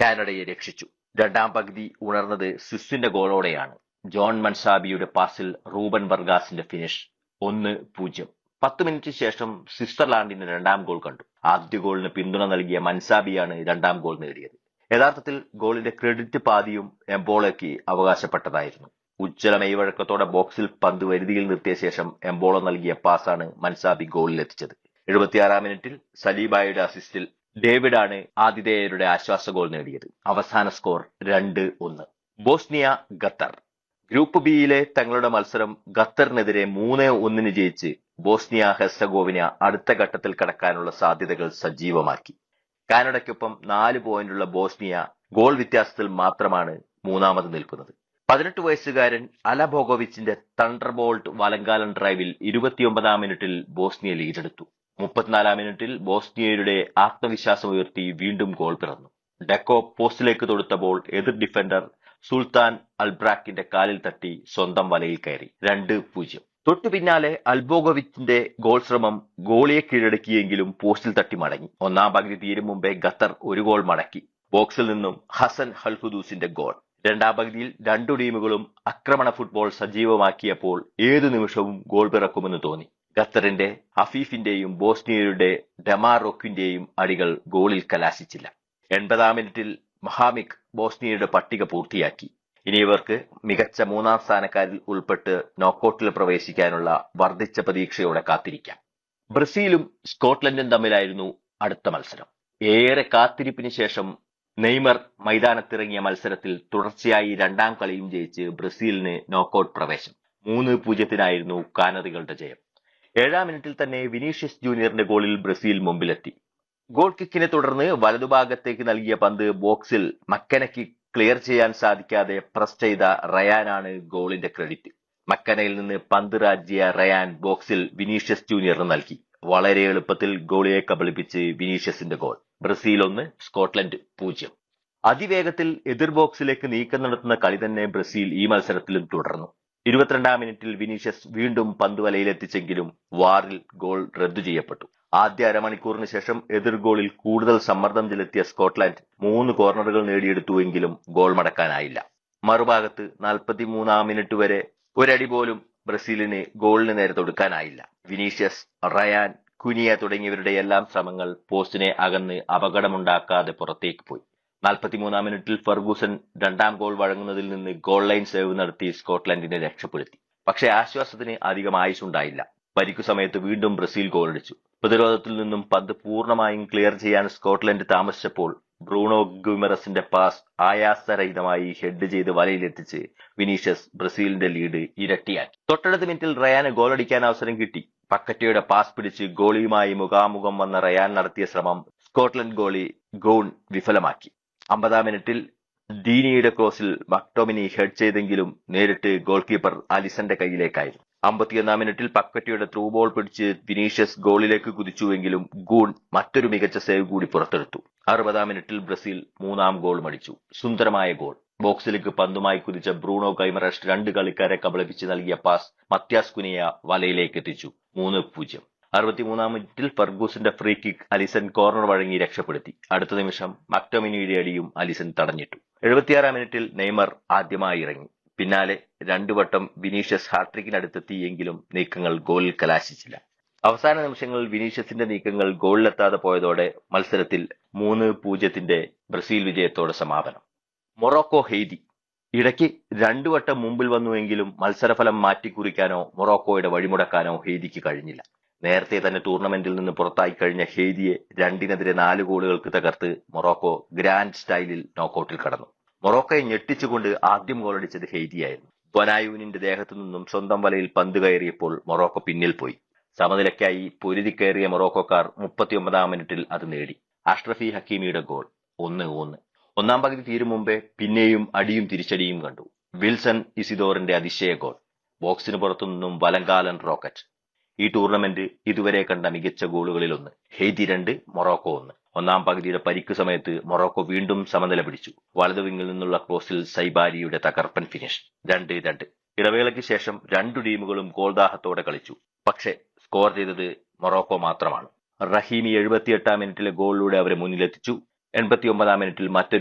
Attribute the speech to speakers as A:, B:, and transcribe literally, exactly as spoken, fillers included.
A: കാനഡയെ രക്ഷിച്ചു. രണ്ടാം പകുതി ഉണർന്നത് സ്വിസിന്റെ ഗോളോടെയാണ്. John മൻസാബിയുടെ പാസിൽ Reuben വർഗാസിന്റെ finish. ഒന്ന് പൂജ്യം. പത്ത് മിനിറ്റ് ശേഷം സ്വിറ്റ്സർലാൻഡിന് രണ്ടാം ഗോൾ കണ്ടു. ആദ്യ ഗോളിന് പിന്തുണ നൽകിയ മൻസാബിയാണ് രണ്ടാം ഗോൾ നേടിയത്. യഥാർത്ഥത്തിൽ ഗോളിന്റെ ക്രെഡിറ്റ് പാതിയും എംബോളയ്ക്ക് അവകാശപ്പെട്ടതായിരുന്നു. ഉജ്ജ്വല മെയ്വഴക്കത്തോടെ ബോക്സിൽ പന്ത് വരുതിയിൽ നിർത്തിയ ശേഷം എംബോളോ നൽകിയ പാസാണ് മൻസാബി ഗോളിലെത്തിച്ചത്. എഴുപത്തിയാറാം മിനിറ്റിൽ സലീബായുടെ അസിസ്റ്റിൽ ഡേവിഡാണ് ആതിഥേയരുടെ ആശ്വാസ ഗോൾ നേടിയത്. അവസാന സ്കോർ രണ്ട് ഒന്ന്. Bosnia Qatar. ഗ്രൂപ്പ് ബിയിലെ തങ്ങളുടെ മത്സരം ഖത്തറിനെതിരെ മൂന്ന് ഒന്നിന് ജയിച്ച് ബോസ്നിയ ഹെർസഗോവിന അടുത്ത ഘട്ടത്തിൽ കടക്കാനുള്ള സാധ്യതകൾ സജീവമാക്കി. കാനഡയ്ക്കൊപ്പം നാല് പോയിന്റുള്ള ബോസ്നിയ ഗോൾ വ്യത്യാസത്തിൽ മാത്രമാണ് മൂന്നാമത് നിൽക്കുന്നത്. പതിനെട്ട് വയസ്സുകാരൻ അലബോഗോവിച്ചിന്റെ തണ്ടർബോൾട്ട് വലങ്കാലൻ ഡ്രൈവിൽ ഇരുപത്തിയൊമ്പതാം മിനിറ്റിൽ ബോസ്നിയ ലീഡെടുത്തു. മുപ്പത്തിനാലാം മിനിറ്റിൽ ബോസ്നിയയുടെ ആത്മവിശ്വാസം ഉയർത്തി വീണ്ടും ഗോൾ പിറന്നു. ഡെക്കോ പോസ്റ്റിലേക്ക് തൊടുത്ത ബോൾ എതിർ ഡിഫൻഡർ സുൽത്താൻ അൽബ്രാക്കിന്റെ കാലിൽ തട്ടി സ്വന്തം വലയിൽ കയറി. രണ്ട് പൂജ്യം. തൊട്ടു പിന്നാലെ അൽബോഗോവിച്ചിന്റെ ഗോൾ ശ്രമം ഗോളിയെ കീഴടക്കിയെങ്കിലും പോസ്റ്റിൽ തട്ടി മടങ്ങി. ഒന്നാം പകുതി തീരും മുമ്പേ ഖത്തർ ഒരു ഗോൾ മടക്കി. ബോക്സിൽ നിന്നും ഹസൻ ഹൽഹുദൂസിന്റെ ഗോൾ. രണ്ടാം പകുതിയിൽ രണ്ടു ടീമുകളും ആക്രമണ ഫുട്ബോൾ സജീവമാക്കിയപ്പോൾ ഏതു നിമിഷവും ഗോൾ പിറക്കുമെന്ന് തോന്നി. ഖത്തറിന്റെ ഹഫീഫിന്റെയും ബോസ്നിയയുടെ ഡെമാറോക്കിന്റെയും അടികൾ ഗോളിൽ കലാശിച്ചില്ല. എൺപതാം മിനിറ്റിൽ മഹാമിക് ബോസ്നിയയുടെ പട്ടിക പൂർത്തിയാക്കി. ഇനി ഇവർക്ക് മികച്ച മൂന്നാം സ്ഥാനക്കാരിൽ ഉൾപ്പെട്ട് നോക്കൌട്ടിൽ പ്രവേശിക്കാനുള്ള വർദ്ധിച്ച പ്രതീക്ഷയോടെ കാത്തിരിക്കാം. ബ്രസീലും സ്കോട്ട്ലൻഡും തമ്മിലായിരുന്നു അടുത്ത മത്സരം. ഏറെ കാത്തിരിപ്പിന് ശേഷം നെയ്മർ മൈതാനത്തിറങ്ങിയ മത്സരത്തിൽ തുടർച്ചയായി രണ്ടാം കളിയും ജയിച്ച് ബ്രസീലിന് നോക്കൌട്ട് പ്രവേശം. മൂന്ന് പൂജ്യത്തിനായിരുന്നു കാനറികളുടെ ജയം. ഏഴാം മിനിറ്റിൽ തന്നെ വിനീഷ്യസ് ജൂനിയറിന്റെ ഗോളിൽ ബ്രസീൽ മുമ്പിലെത്തി. ഗോൾ കിക്കിനെ തുടർന്ന് വലതുഭാഗത്തേക്ക് നൽകിയ പന്ത് ബോക്സിൽ മക്കനയ്ക്ക് ക്ലിയർ ചെയ്യാൻ സാധിക്കാതെ പ്രസ് ചെയ്ത റയാനാണ് ഗോളിന്റെ ക്രെഡിറ്റ്. മക്കനയിൽ നിന്ന് പന്ത് റാജിയ റയാൻ ബോക്സിൽ വിനീഷ്യസ് ജൂനിയറിന് നൽകി. വളരെ എളുപ്പത്തിൽ ഗോളിയെ കബളിപ്പിച്ച് വിനീഷ്യസിന്റെ ഗോൾ. ബ്രസീൽ ഒന്ന്, സ്കോട്ട്ലൻഡ് പൂജ്യം. അതിവേഗത്തിൽ എതിർ ബോക്സിലേക്ക് നീക്കം നടത്തുന്ന കളി തന്നെ ബ്രസീൽ ഈ മത്സരത്തിലും തുടർന്നു. ഇരുപത്തിരണ്ടാം മിനിറ്റിൽ വിനീഷ്യസ് വീണ്ടും പന്ത് വലയിലെത്തിച്ചെങ്കിലും വാറിൽ ഗോൾ റദ്ദു ചെയ്യപ്പെട്ടു. ആദ്യ അരമണിക്കൂറിന് ശേഷം എതിർ ഗോളിൽ കൂടുതൽ സമ്മർദ്ദം ചെലുത്തിയ സ്കോട്ട്ലൻഡ് മൂന്ന് കോർണറുകൾ നേടിയെടുത്തുവെങ്കിലും ഗോൾ മടക്കാനായില്ല. മറുഭാഗത്ത് നാൽപ്പത്തിമൂന്നാം മിനിറ്റ് വരെ ഒരടി പോലും ബ്രസീലിന് ഗോളിന് നേരെ തൊടുക്കാനായില്ല. വിനീഷ്യസ്, റയാൻ, കുനിയ തുടങ്ങിയവരുടെ എല്ലാം ശ്രമങ്ങൾ പോസ്റ്റിനെ അകന്ന് അപകടമുണ്ടാക്കാതെ പുറത്തേക്ക് പോയി. നാൽപ്പത്തിമൂന്നാം മിനിറ്റിൽ ഫെർഗൂസൻ രണ്ടാം ഗോൾ വഴങ്ങുന്നതിൽ നിന്ന് ഗോൾ ലൈൻ സേവ് നടത്തി സ്കോട്ട്ലൻഡിനെ രക്ഷപ്പെടുത്തി. പക്ഷേ ആശ്വാസത്തിന് അധികം ആയുസുണ്ടായില്ല. പരിക്കു സമയത്ത് വീണ്ടും ബ്രസീൽ ഗോളടിച്ചു. പ്രതിരോധത്തിൽ നിന്നും പന്ത് പൂർണ്ണമായും ക്ലിയർ ചെയ്യാൻ സ്കോട്ട്ലൻഡ് താമസിച്ചപ്പോൾ ബ്രൂണോ ഗുമറസിന്റെ പാസ് ആയാസരഹിതമായി ഹെഡ് ചെയ്ത് വലയിലെത്തിച്ച് വിനീഷ്യസ് ബ്രസീലിന്റെ ലീഡ് ഇരട്ടിയാക്കി. തൊട്ടടുത്ത മിനിറ്റിൽ റയാന് ഗോളടിക്കാൻ അവസരം കിട്ടി. പക്കറ്റയുടെ പാസ് പിടിച്ച് ഗോളിയുമായി മുഖാമുഖം വന്ന റയാൻ നടത്തിയ ശ്രമം സ്കോട്ട്ലൻഡ് ഗോളി ഗോൺ വിഫലമാക്കി. അമ്പതാം മിനിറ്റിൽ ഡീനിയുടെ ക്രോസിൽ മക്ടോമിനി ഹെഡ് ചെയ്തെങ്കിലും നേരിട്ട് ഗോൾ കീപ്പർ അലിസന്റെ കൈയിലേക്കായിരുന്നു. അമ്പത്തിയൊന്നാം മിനിറ്റിൽ പക്കറ്റയുടെ ത്രൂ ബോൾ പിടിച്ച് വിനീഷ്യസ് ഗോളിലേക്ക് കുതിച്ചുവെങ്കിലും ഗൂൺ മറ്റൊരു മികച്ച സേവ് കൂടി പുറത്തെടുത്തു. അറുപതാം മിനിറ്റിൽ ബ്രസീൽ മൂന്നാം ഗോൾ മടിച്ചു. സുന്ദരമായ ഗോൾ. ബോക്സിലേക്ക് പന്തുമായി കുതിച്ച ബ്രൂണോ ഗൈമറസ് രണ്ട് കളിക്കാരെ കബളിപ്പിച്ച് നൽകിയ പാസ് മത്യാസ് കുനിയ വലയിലേക്ക് എത്തിച്ചു. മൂന്ന് പൂജ്യം. അറുപത്തിമൂന്നാം മിനിറ്റിൽ ഫെർഗൂസിന്റെ ഫ്രീ കിക്ക് അലിസൺ കോർണർ വഴങ്ങി രക്ഷപ്പെടുത്തി. അടുത്ത നിമിഷം മക്ടോമിനിയുടെ അടിയും അലിസൺ തടഞ്ഞിട്ടു. എഴുപത്തിയാറാം മിനിറ്റിൽ നെയ്മർ ആദ്യമായി ഇറങ്ങി. പിന്നാലെ രണ്ടു വട്ടം വിനീഷ്യസ് ഹാട്രിക്കിനടുത്തെത്തിയെങ്കിലും നീക്കങ്ങൾ ഗോളിൽ കലാശിച്ചില്ല. അവസാന നിമിഷങ്ങളിൽ വിനീഷ്യസിന്റെ നീക്കങ്ങൾ ഗോളിലെത്താതെ പോയതോടെ മത്സരത്തിൽ മൂന്ന് പൂജ്യത്തിന്റെ ബ്രസീൽ വിജയത്തോടെ സമാപനം. Morocco Haiti. ഇടയ്ക്ക് രണ്ടു വട്ടം മുമ്പിൽ വന്നുവെങ്കിലും മത്സരഫലം മാറ്റിക്കുറിക്കാനോ മൊറോക്കോയുടെ വഴിമുടക്കാനോ ഹെയ്തിക്ക് കഴിഞ്ഞില്ല. നേരത്തെ തന്നെ ടൂർണമെന്റിൽ നിന്ന് പുറത്തായി കഴിഞ്ഞ ഹെയ്തിയെ രണ്ടിനെതിരെ നാല് ഗോളുകൾക്ക് തകർത്ത് മൊറോക്കോ ഗ്രാൻഡ് സ്റ്റൈലിൽ നോക്കൌട്ടിൽ കടന്നു. മൊറോക്കോയെ ഞെട്ടിച്ചുകൊണ്ട് ആദ്യം ഗോളടിച്ചത് ഹെയ്തിയായിരുന്നു. ബൊനായൂനിന്റെ ദേഹത്തു നിന്നും സ്വന്തം വലയിൽ പന്ത് കയറിയപ്പോൾ മൊറോക്കോ പിന്നിൽ പോയി. സമനിലയ്ക്കായി പൊരുതി കയറിയ മൊറോക്കോക്കാർ മുപ്പത്തിയൊമ്പതാം മിനിറ്റിൽ അത് നേടി. അഷ്റഫി ഹക്കീമിയുടെ ഗോൾ. ഒന്ന് ഒന്ന്. ഒന്നാം പകുതി തീരും മുമ്പേ പിന്നെയും അടിയും തിരിച്ചടിയും കണ്ടു. വിൽസൺ ഇസിദോറിന്റെ അതിശയ ഗോൾ. ബോക്സിന് പുറത്തുനിന്നും വലങ്കാലൻ റോക്കറ്റ്. ഈ ടൂർണമെന്റ് ഇതുവരെ കണ്ട മികച്ച ഗോളുകളിൽ ഒന്ന്. ഹെയ്തി രണ്ട്, മൊറോക്കോ ഒന്ന്. ഒന്നാം പകുതിയുടെ പരിക്ക് സമയത്ത് മൊറോക്കോ വീണ്ടും സമനില പിടിച്ചു. വലതു വിങ്ങിൽ നിന്നുള്ള ക്രോസിൽ സൈബാരിയുടെ തകർപ്പൻ ഫിനിഷ്. രണ്ട് രണ്ട്. ഇടവേളയ്ക്ക് ശേഷം രണ്ടു ടീമുകളും ഗോൾദാഹത്തോടെ കളിച്ചു. പക്ഷേ സ്കോർ ചെയ്തത് മൊറോക്കോ മാത്രമാണ്. റഹീമി എഴുപത്തിയെട്ടാം മിനിറ്റിലെ ഗോളിലൂടെ അവരെ മുന്നിലെത്തിച്ചു. എൺപത്തിയൊമ്പതാം മിനിറ്റിൽ മറ്റൊരു